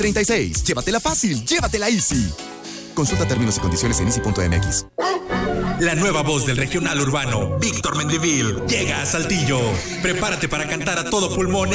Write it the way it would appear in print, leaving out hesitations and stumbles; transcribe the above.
36. Llévatela fácil, llévatela easy. Consulta términos y condiciones en easy.mx. La nueva voz del regional urbano, Víctor Mendivil, llega a Saltillo. Prepárate para cantar a todo pulmón